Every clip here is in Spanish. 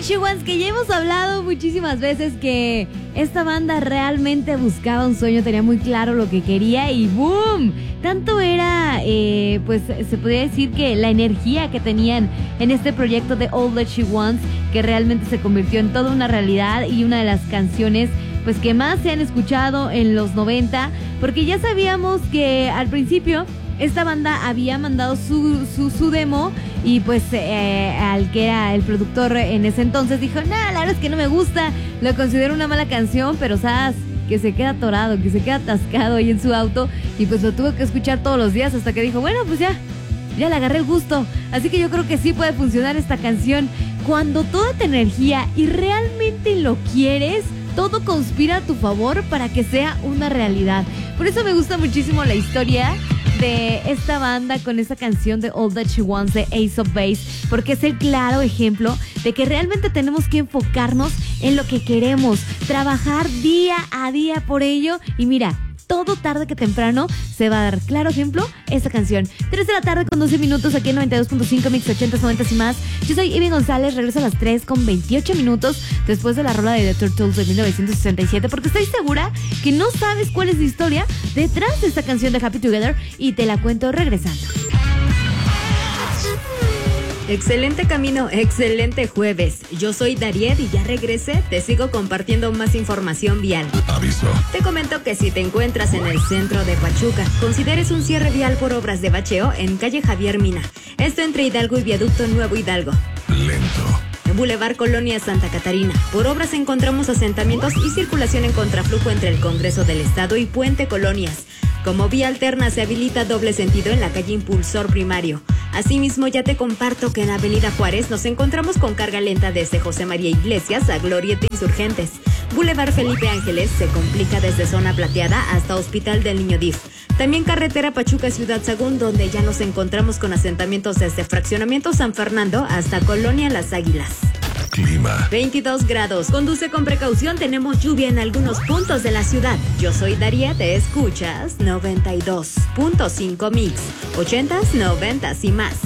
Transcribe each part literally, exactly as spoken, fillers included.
She Wants, que ya hemos hablado muchísimas veces que esta banda realmente buscaba un sueño, tenía muy claro lo que quería y ¡boom! Tanto era, eh, pues se podría decir que la energía que tenían en este proyecto de All That She Wants, que realmente se convirtió en toda una realidad y una de las canciones pues que más se han escuchado en los noventa, porque ya sabíamos que al principio esta banda había mandado su, su, su demo y pues eh, al que era el productor en ese entonces dijo, nah, la verdad es que no me gusta, lo considero una mala canción, pero sabes que se queda atorado, que se queda atascado ahí en su auto y pues lo tuvo que escuchar todos los días hasta que dijo, bueno, pues ya, ya le agarré el gusto. Así que yo creo que sí puede funcionar esta canción. Cuando toda tu energía y realmente lo quieres, todo conspira a tu favor para que sea una realidad. Por eso me gusta muchísimo la historia de esta banda con esta canción de All That She Wants de Ace of Base, porque es el claro ejemplo de que realmente tenemos que enfocarnos en lo que queremos, trabajar día a día por ello y mira, todo tarde que temprano se va a dar. Claro ejemplo, esta canción. tres de la tarde con doce minutos aquí en noventa y dos punto cinco Mix ochentas, noventas y más. Yo soy Ivy González, regreso a las tres con veintiocho minutos después de la rola de The Turtles de mil novecientos sesenta y siete, porque estoy segura que no sabes cuál es la historia detrás de esta canción de Happy Together y te la cuento regresando. Excelente camino, excelente jueves. Yo soy Dariet y ya regresé. Te sigo compartiendo más información vial. Aviso. Te comento que si te encuentras en el centro de Pachuca, consideres un cierre vial por obras de bacheo en calle Javier Mina. Esto entre Hidalgo y Viaducto Nuevo Hidalgo. Lento. Boulevard Colonia Santa Catarina. Por obras encontramos asentamientos y circulación en contraflujo entre el Congreso del Estado y Puente Colonias. Como vía alterna se habilita doble sentido en la calle Impulsor Primario. Asimismo, ya te comparto que en Avenida Juárez nos encontramos con carga lenta desde José María Iglesias a Glorieta Insurgentes. Boulevard Felipe Ángeles se complica desde Zona Plateada hasta Hospital del Niño D I F. También carretera Pachuca Ciudad Sagún, donde ya nos encontramos con asentamientos desde Fraccionamiento San Fernando hasta Colonia Las Águilas. Clima. veintidós grados. Conduce con precaución, tenemos lluvia en algunos puntos de la ciudad. Yo soy Daria, te escuchas noventa y dos punto cinco Mix, ochentas, noventas y más.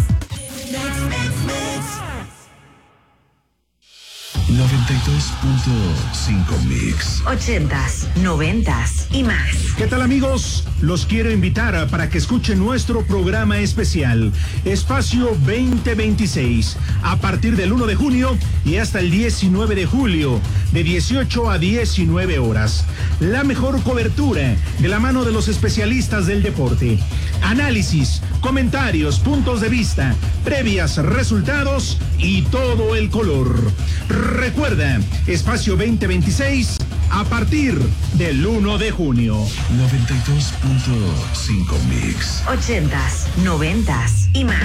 noventa y dos punto cinco Mix. Ochentas, noventas y más. ¿Qué tal, amigos? Los quiero invitar para que escuchen nuestro programa especial Espacio veinte veintiséis a partir del uno de junio y hasta el diecinueve de julio de dieciocho a diecinueve horas. La mejor cobertura de la mano de los especialistas del deporte. Análisis, comentarios, puntos de vista, previas, resultados y todo el color. Recuerda, Espacio veinte veintiséis a partir del uno de junio. noventa y dos punto cinco Mix. Ochentas, noventas y más.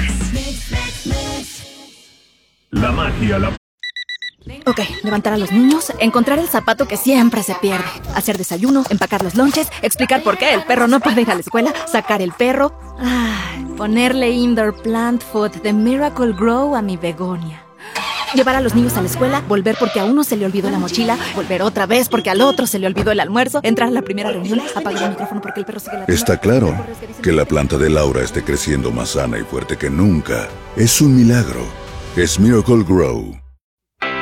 La magia, la... Ok, levantar a los niños, encontrar el zapato que siempre se pierde, hacer desayuno, empacar los lonches, explicar por qué el perro no puede ir a la escuela, sacar el perro, ay, ponerle indoor plant food de Miracle Grow a mi begonia. Llevar a los niños a la escuela, volver porque a uno se le olvidó la mochila, volver otra vez porque al otro se le olvidó el almuerzo, entrar a la primera reunión, apagar el micrófono porque el perro sigue ladrando. Está claro que la planta de Laura esté creciendo más sana y fuerte que nunca. Es un milagro. Es Miracle Grow.